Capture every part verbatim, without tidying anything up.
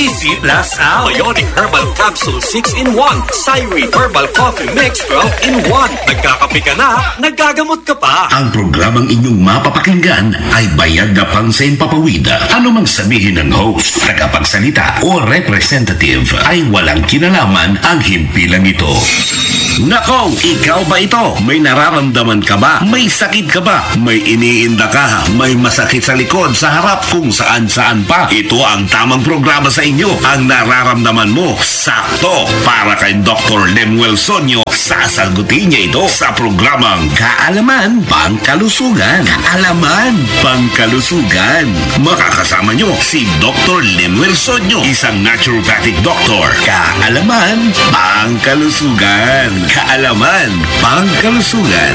Easy Plus Out. Bionic Herbal Capsule six in one. Syri Herbal Coffee Mix twelve in one. Nagkakape ka na, nagagamot ka pa. Ang programang inyong mapapakinggan ay bayad na pang sa impapawid. Ano mang sabihin ng host, tagapagsalita o representative ay walang kinalaman ang himpilang ito. Nako, ikaw ba ito? May nararamdaman ka ba? May sakit ka ba? May iniinda ka? May masakit sa likod, sa harap, kung saan-saan pa? Ito ang tamang programa sa inyo. Ang nararamdaman mo, sakto. Para kay Doctor Lemuel Sonyo, sasagutin niya ito sa programang Kaalaman Pangkalusugan. Kaalaman Pangkalusugan. Makakasama niyo si Doctor Lemuel Sonyo, isang naturopathic doctor. Kaalaman Pangkalusugan. Kaalaman Pangkalusugan.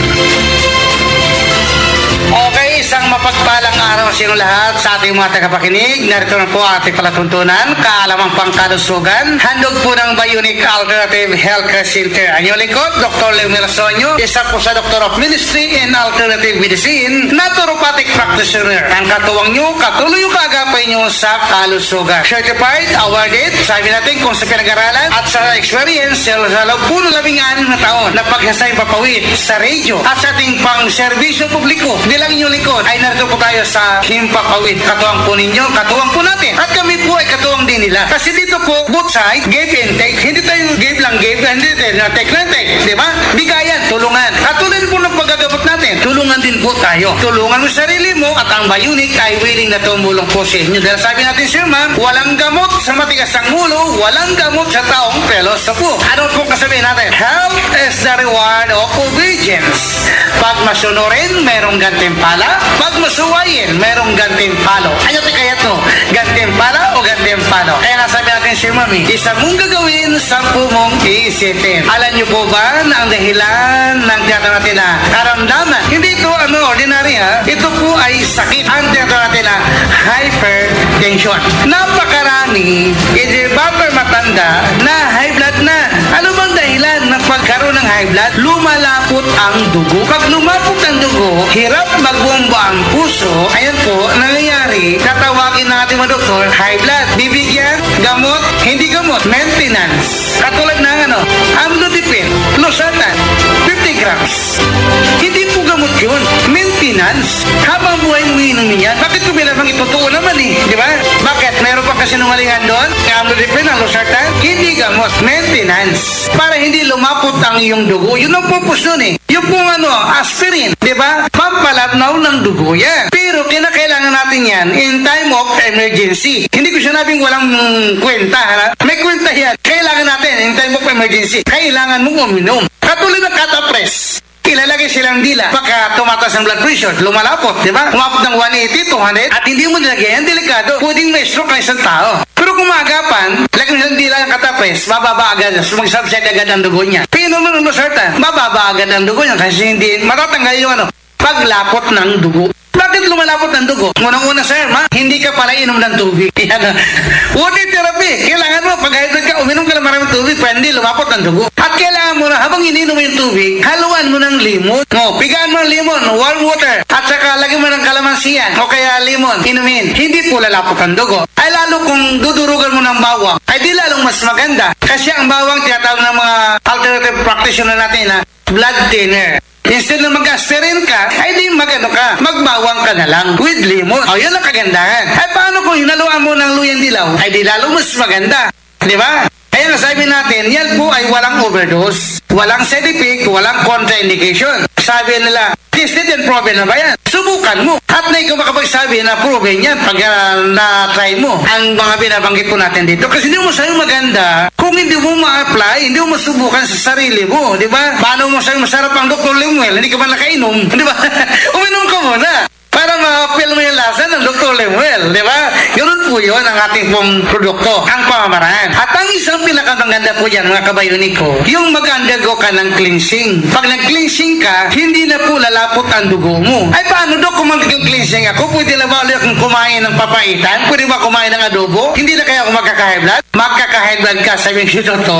Okay, isang mapagpalang araw sa inyo lahat sa ating mga tagapakinig. Narito na po ating palatuntunan, Kaalamang Pangkalusugan. Handog po ng Bionic Alternative Healthcare Center. Ang inyong lingkod, Doctor Lemuel Sonyo, isa po sa Doctor of Ministry in Alternative Medicine, naturopathic practitioner. Ang katuwang nyo, katuloy yung kaagapay nyo sa kalusugan. Certified, awarded, sabi natin kung sa pinag-aralan at sa experience sa loob po ng labing anim na taon na paghasay papawid sa radio at sa ating pang-serbisyo publiko. Bilang inyong likod ay narito po tayo sa Himpapawid. Katuwang po ninyo, katuwang po natin. At kami po ay katuwang din nila. Kasi dito po, both side, give and take. Hindi tayo give lang give, hindi tayo na take lang take. Di ba? Bigayan, tulungan. Katulad po ng paggagamot natin, tulungan din po tayo. Tulungan mo sarili mo at ang Bionic ay willing na tumulong po sa inyo. Dahil sabi natin, Sir Ma'am, walang gamot sa matigas ang ulo, walang gamot sa taong pelos sa po. Ano po kasabihin natin? Health is the reward of obedience. Pag masunurin, merong gantimpala. Pag masuwayin, merong gantimpalo. Ano tayo kaya ito? Gantimpala o gantimpalo? Kaya nga sabi natin, Sir Mami, isa mong gagawin, sampu mong iisipin. Alam niyo po ba na ang dahilan ng tiyatawag natin na karamdaman? Hindi ito ano, ordinary ha. Ito po ay sakit. Ang tiyatawag natin na hypertension. Napakarami, hindi bata matanda na high blood na. Ano bang dahilan ng pagkaroon ng high blood? Lumalapot ang dugo. Pag lumapot ang dugo, hirap magbomba ang puso. Ayan po, nangyayari, tatawagin natin mga doktor, high blood. Bibigyan, gamot, hindi gamot, maintenance. Katulad ng ano, amlodipine, losartan, fifty grams. Hindi po gamot yun, maintenance. Habang buhay mo inumin yan, bakit ko bilang itutuo naman eh, di ba? Bakit? Meron pa kasinungalingan doon? Amlodipine, ang losartan, hindi gamot, maintenance. Para hindi lumapot ang iyong dugo, yun ang purpose nun eh. Yung pong ano, aspirin, di ba? Pampalabnaw ng dugo yan. Pero kinakailangan natin yan in time of emergency. Hindi ko sinabing walang kwenta, ha? May kwenta yan. Kailangan natin in time of emergency. Kailangan mong uminom. Katulad ng catapres. Ilalagay silang dila. Pagka tumataas ang blood pressure, lumalapot, di ba? Umapot ng one eighty, two hundred, at hindi mo nilagay, yan delikado. Pwedeng may stroke ang isang tao. Pero kung maagapan, lagyan mo silang dila ng katapres, bababa agad, mag-subside agad ang dugo niya. Pinom mo ng losartan, bababa agad ang dugo niya kasi hindi, matatanggal yung ano, paglapot ng dugo. Bakit lumalapot ng dugo? Unang-una, sir, ma, hindi ka pala inom ng tubig. Yan. Water therapy. Kailangan mo, pag hydrat ka, uminom ka ng maraming tubig para hindi lumapot ng dugo. At kailangan mo na, habang ininom mo yung tubig, haluan mo ng limon. O, pigaan mo ng limon, warm water. At saka, lagyan mo ng kalamansiyan. O kaya limon, inumin. Hindi po lalapot ang dugo. Ay lalo kung dudurugan mo ng bawang, ay di lalong mas maganda. Kasi ang bawang, tinatawag ng mga alternative practitioner natin na blood thinner. Instead na mag-aspirin ka, ay di magano ka, magbawang ka na lang with lemon. O, yun ang kagandahan. Ay paano kung hinaluan mo ng luyang dilaw? Ay di lalo mas maganda. Di ba? Kaya nasabi natin, yan po ay walang overdose, walang side effect, walang contraindication. Sabi nila, tested and proven na ba yan? Subukan mo. At na ikaw makapagsabi na proven yan pag uh, na-try mo ang mga binabanggit po natin dito. Kasi hindi mo sa'yo maganda kung hindi mo ma-apply, hindi mo masubukan sa sarili mo. Di ba? Paano mo sa'yo masarap ang Doctor Lemuel? Hindi ka ba nakainom? Di ba? Uminom ka muna. Para ma-feel mo yung lasa ng Doctor Lemuel, di ba? Ganun po yun ang ating pong produkto, ang pamamaraan. At ang isang pinakamaganda po yan, mga kabayunik ko, yung mag-undergo ka ng cleansing. Pag nag-cleansing ka, hindi na po lalapot ang dugo mo. Ay paano do kung mag-cleansing ako? Pwede na ba ulit akong kumain ng papaitan? Pwede ba kumain ng adobo? Hindi na kaya ako magkaka-high blood? Magkaka-high blood ka, sabi yung doktor.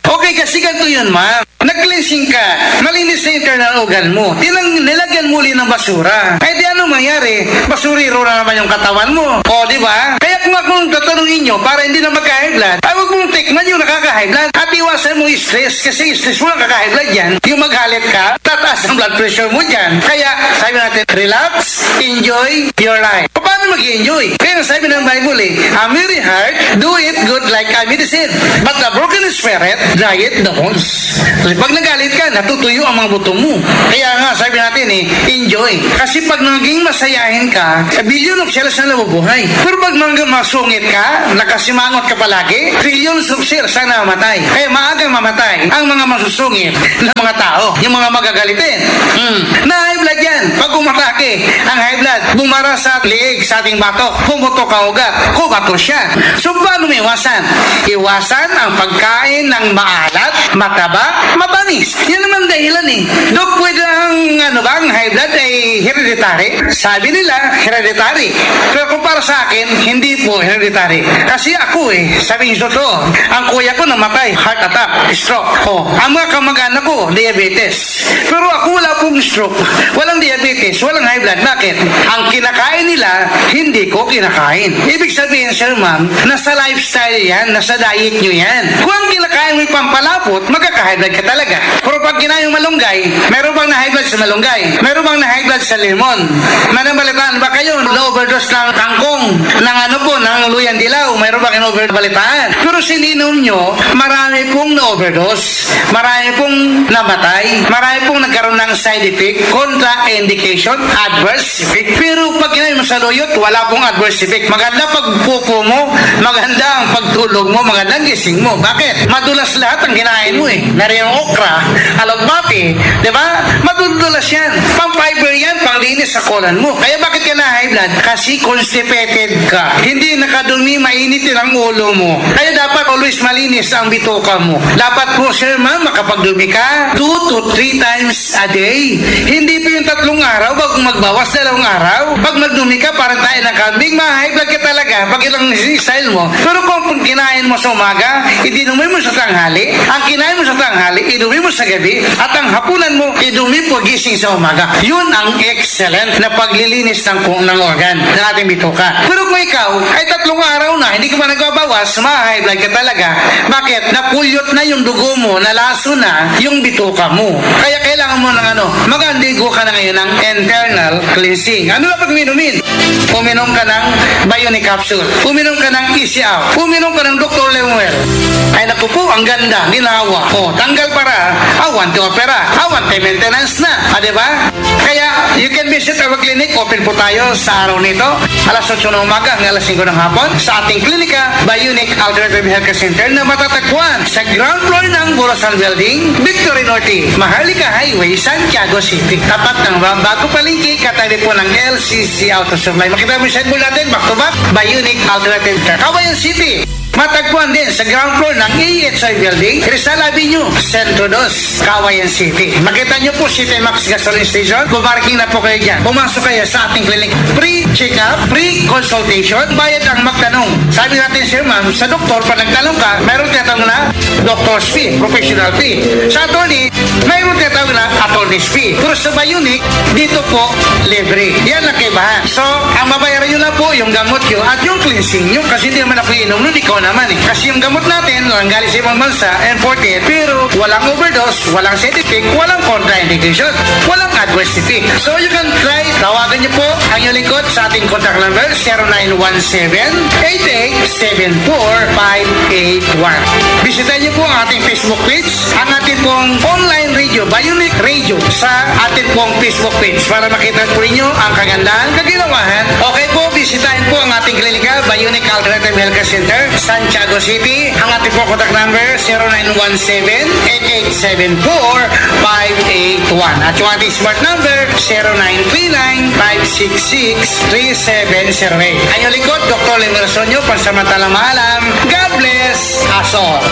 Okay, kasi ganito yun, ma'am. Nag-cleansing ka, malinis na internal organ mo, tinang nilagyan muli ng basura. Eh di ano mangyari? Basuriro na naman yung katawan mo. O, di ba? Kaya kung akong tatanungin nyo, para hindi na magka-high blood, ay huwag mong tikman yung nakaka-high blood at iwasan mo yung stress kasi stress mo lang kaka-high blood yan. Yung maghalit ka, tataas ang blood pressure mo dyan. Kaya sabi natin, relax, enjoy your life. Paano mag-enjoy? Kaya sabi ng Bible eh, a merry heart, do it good like a medicine. But a broken spirit, dry it the bones. Kasi pag nagalit ka, natutuyo ang mga buto mo. Kaya nga, sabi natin eh, enjoy. Kasi pag naging masayahin ka, a billion of cells na nabubuhay. Pero pag mga masungit ka, nakasimangot ka palagi, trillions of cells na mamatay. Kaya maagang mamatay ang mga masusungit na mga tao, yung mga magagalitin. Hmm. Na high blood yan. Pag umatake, ang high blood, bumara sa liig sa ating batok, pumutok ang ugat, kumato siya. So, paano may iwasan? Iwasan ang pagkain ng maalat, mataba, matamis. Yan naman dahilan eh. Dok, pwede ang ano ba, ang high blood ay hereditary? Sabi nila, hereditary. Pero kung para sa akin, hindi po hereditary. Kasi ako eh, sabi nyo to, ang kuya ko namatay, heart attack, stroke. Oh, ang mga kamag-anak ko, diabetes. Pero ako wala pong stroke, walang diabetes, walang high blood. Bakit? Ang kinakain nila, hindi ko kinakain. Ibig sabihin, sir ma'am, nasa lifestyle yan, nasa diet nyo yan. Kung ang kinakain mo yung pampalapot, magkaka-high blood ka talaga. Pero pag kinain yung malunggay, meron bang na-high blood sa malunggay? Meron bang na-high blood sa lemon? Manabalitaan ba kayo na-overdose ng kangkong, ng ano po, ng luyang dilaw? Meron bang in-overdose? Pero sininom nyo, marami pong na-overdose, marami pong namatay, marami pong nagkaroon ng side effect, contra-indication, adverse effect. Pero pag kinain mo sa luyot, wala pong adverse effect. Maganda pagpupo mo, maganda ang pagtulog mo, maganda ang gising mo. Bakit? Madulas lahat ang kinain mo eh. Meron yung okra, alagbati, di ba? Madudulas yan. Pang-fiber yan, panglinis sa kolan mo. Kaya bakit ka na high blood? Kasi constipated ka. Hindi nakadumi, mainitin ang ulo mo. Kaya dapat always malinis ang bituka mo. Dapat po, sir ma'am, makapagdumi ka two to three times a day. Hindi po yung tatlong araw, bago magbawas dalawang araw. Pag magdumi ka, parang tayo ng kambing, ma-high blood ka talaga. Pag ilang style mo. Pero kung kinain mo sa umaga, idinumi mo sa tanghali. Ang kinain mo sa tanghali, idumi mo sa gabi. At ang hapunan mo, idumi po gising sa umaga. Yun ang excellent na paglilinis ng, ng organ ng ating bituka. Pero kung ikaw ay tatlong araw na, hindi ka pa nagbabawas, ma-high blood ka talaga. Bakit? Napulyot na yung dugo mo, nalaso na yung bituka mo. Kaya kailangan mo ng ano, mag-andigo ka na ngayon ng internal cleansing. Ano na pag minumin? Uminom ka ng Bionic Capsule. Uminom ka ng Easy Out. Uminom ka ng Doctor Lemuel. Ay naku po, ang ganda, ginawa. O, tanggal para, awan to opera, awan to maintenance na. Ah, diba? Kaya, you can visit our clinic. Open po tayo sa araw nito. alas otso ng umaga hanggang alas singko ng hapon. Sa ating klinika, Bionic Alternative Healthcare Center na matatagpuan sa ground floor ng Borosan Building, Victory Norte, Maharlika Highway, Santiago City. Tapat ng bago palengke, katabi po ng L C C Auto Supply. Makita mo yung side natin, back to back, Bionic Alternative Care. Kawayan City. Matagpuan din sa ground floor ng A H I Building, Rizal Avenue, Centro dos, Kawayan City. Makita nyo po City Max Gasoline Station. Bumarking na po kayo dyan. Pumasok kayo sa ating clinic. Pre-check-up, pre-consultation, bayad ang magtanong. Sabi natin, sir ma'am, sa doktor, pag nagtanong ka, mayroon tiyatawag na doctor's fee, professional fee. Sa attorney, mayroon tiyatawag na attorney's fee. Pero sa Bionic, dito po, libre. Yan ang kaibahan. So, ang mabayaran nyo na po yung gamot nyo at yung cleansing nyo kasi hindi naman ako inom nun, ikaw naman eh. Kasi yung gamot natin, lang galing sa ibang bansa, imported, pero walang overdose, walang side effect, walang contraindication, walang adverse effect. So you can try, tawagan niyo po ang inyong lingkod sa ating contact number zero nine one seven, eight eight seven four, five eight one. Bisitahin niyo po ang ating Facebook page, ang ating pong online radio, Bionic Radio, sa ating pong Facebook page para makita po ninyo ang kagandahan, kaginawahan. Okay po, bisitahin po ang ating klinika, Bionic Alternative Healthcare Center, Santiago City. Ang ating po contact number zero nine one seven, eight eight seven four, five eight one. At yung ating smart number zero nine three nine, five six six, three seven zero eight. Ang yung likod, Doctor Lemuel Sonyo, pansamantalang maalam. God bless us all.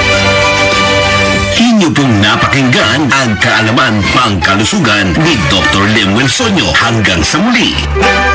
Inyo pong napakinggan ang kaalaman pangkalusugan ni Doctor Lemuel Sonyo. Hanggang sa muli.